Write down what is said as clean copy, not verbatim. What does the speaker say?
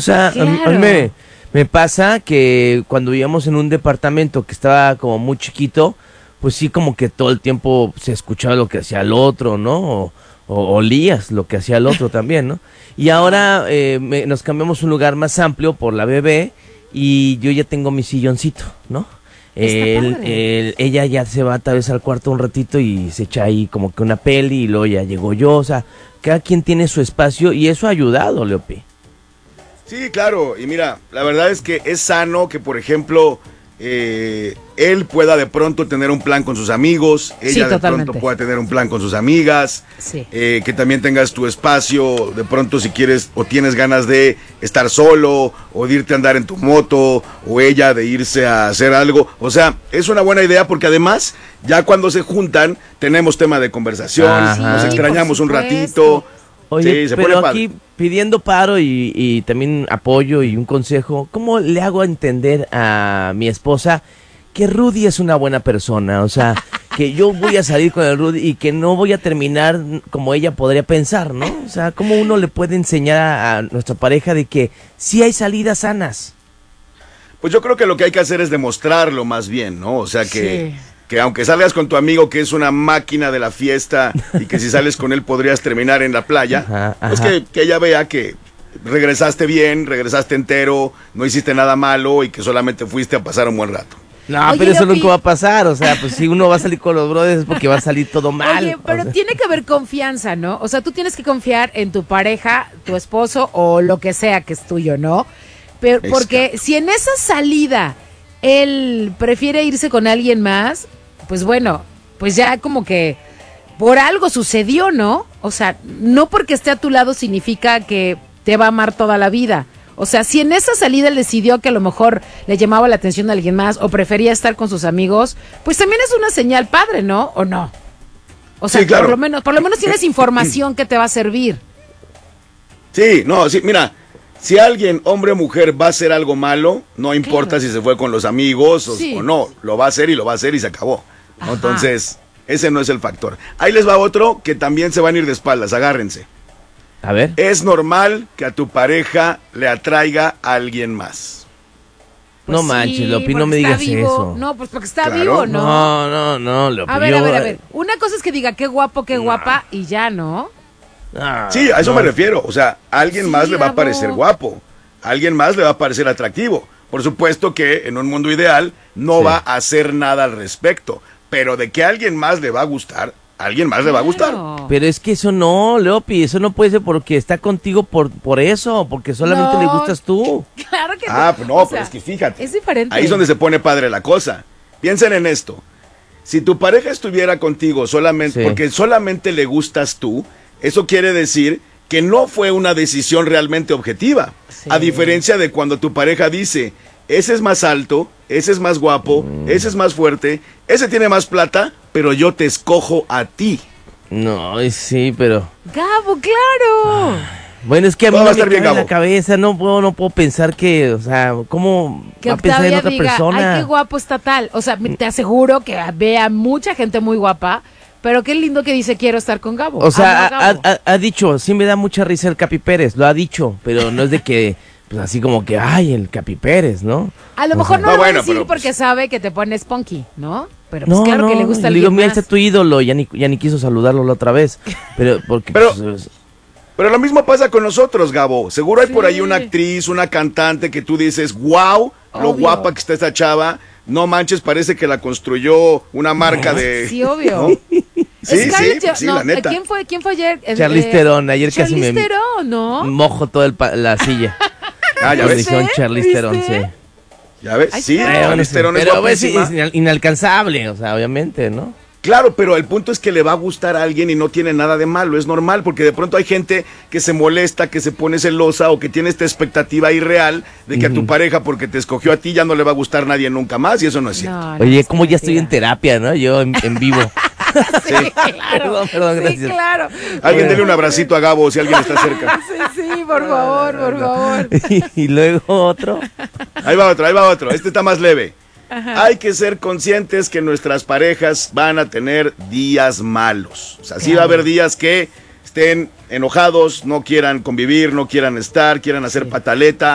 sea, a mí me pasa que cuando vivíamos en un departamento que estaba como muy chiquito, pues sí, como que todo el tiempo se escuchaba lo que hacía el otro, ¿no? O olías lo que hacía el otro también, ¿no? Y ahora nos cambiamos a un lugar más amplio por la bebé y yo ya tengo mi silloncito, ¿no? Ella ya se va tal vez al cuarto un ratito y se echa ahí como que una peli y luego ya llego yo, o sea, cada quien tiene su espacio y eso ha ayudado, Leopi. Sí, claro, y mira, la verdad es que es sano que, por ejemplo, él pueda de pronto tener un plan con sus amigos, ella de pronto pueda tener un plan con sus amigas, que también tengas tu espacio, de pronto si quieres o tienes ganas de estar solo, o de irte a andar en tu moto, o ella de irse a hacer algo, o sea, es una buena idea porque además, ya cuando se juntan, tenemos tema de conversación, nos extrañamos un ratito. Oye, sí, se pero pone aquí pidiendo paro y también apoyo y un consejo, ¿cómo le hago a entender a mi esposa que Rudy es una buena persona? O sea, que yo voy a salir con el Rudy y que no voy a terminar como ella podría pensar, ¿no? O sea, ¿cómo uno le puede enseñar a nuestra pareja de que sí hay salidas sanas? Pues yo creo que lo que hay que hacer es demostrarlo más bien, ¿no? O sea, que aunque salgas con tu amigo que es una máquina de la fiesta y que si sales con él podrías terminar en la playa, pues que ella vea que regresaste bien, regresaste entero, no hiciste nada malo y que solamente fuiste a pasar un buen rato. No, oye, pero eso nunca va a pasar, o sea, pues si uno va a salir con los brothers es porque va a salir todo mal. Oye, pero tiene que haber confianza, ¿no? O sea, tú tienes que confiar en tu pareja, tu esposo o lo que sea que es tuyo, ¿no? Pero, porque si en esa salida él prefiere irse con alguien más, pues bueno, pues ya como que por algo sucedió, ¿no? O sea, no porque esté a tu lado significa que te va a amar toda la vida. O sea, si en esa salida él decidió que a lo mejor le llamaba la atención a alguien más o prefería estar con sus amigos, pues también es una señal padre, ¿no? ¿O no? O sea, sí, claro. por lo menos tienes información que te va a servir. Sí, no, sí, mira, si alguien, hombre o mujer, va a hacer algo malo, no importa si se fue con los amigos o no, lo va a hacer y se acabó, ¿no? Entonces, ese no es el factor. Ahí les va otro que también se van a ir de espaldas, agárrense. A ver. Es normal que a tu pareja le atraiga a alguien más. Pues no manches, Lopi, no me digas eso. No, pues porque está vivo, ¿no? No, Lopi. A ver. Una cosa es que diga qué guapo, qué guapa y ya, ¿no? Sí, a eso me refiero. O sea, a alguien más le va a parecer guapo. A alguien más le va a parecer atractivo. Por supuesto que en un mundo ideal no va a hacer nada al respecto. Pero de que a alguien más le va a gustar, a alguien más le va a gustar. Pero es que eso no, Leopi, eso no puede ser porque está contigo por eso, porque solamente le gustas tú. Claro que no. Pues no, pero es que fíjate. Es diferente. Ahí es donde se pone padre la cosa. Piensen en esto. Si tu pareja estuviera contigo solamente porque solamente le gustas tú, eso quiere decir que no fue una decisión realmente objetiva. A diferencia de cuando tu pareja dice, ese es más alto, ese es más guapo, ese es más fuerte, ese tiene más plata, pero yo te escojo a ti. No, sí, pero... Gabo, claro. Bueno, es que a mí no me cabe en la cabeza, no puedo pensar que, o sea, ¿cómo que va a pensar en otra persona? Ay, qué guapo está tal. O sea, te aseguro que vea mucha gente muy guapa, pero qué lindo que dice quiero estar con Gabo. O sea, ha dicho, sí me da mucha risa el Capi Pérez, lo ha dicho, pero no es de que, pues así como que, ay, el Capi Pérez, ¿no? A lo mejor no lo va a decir porque sabe que te pones punky, ¿no? Pero pues claro que le gusta el digo, mira, está tu ídolo, ya ni quiso saludarlo la otra vez, pero porque... Pero lo mismo pasa con nosotros, Gabo. Seguro hay por ahí una actriz, una cantante que tú dices, wow, lo guapa que está esta chava. No manches, parece que la construyó una marca de... Sí, obvio. ¿no? Sí, la neta. ¿Quién fue ayer? Charlize Theron, ayer casi me... Charlize Theron, ¿no? Mojo toda la silla. Ya ves. Charlize Theron, sí. ¿Ya ves? Sí, Charlize Theron es guapísima. Es inalcanzable, o sea, obviamente, ¿no? Claro, pero el punto es que le va a gustar a alguien y no tiene nada de malo, es normal, porque de pronto hay gente que se molesta, que se pone celosa o que tiene esta expectativa irreal de que a tu pareja, porque te escogió a ti, ya no le va a gustar a nadie nunca más, y eso no es cierto. No, oye, como ya estoy en terapia, ¿no? Yo en vivo. Sí, claro. Perdón, gracias. Sí, claro. Alguien dele un abracito a Gabo si alguien está cerca. Sí, por favor. Y luego otro. Ahí va otro. Este está más leve. Hay que ser conscientes que nuestras parejas van a tener días malos. O sea, sí va a haber días que estén enojados, no quieran convivir, no quieran estar, quieran hacer pataleta.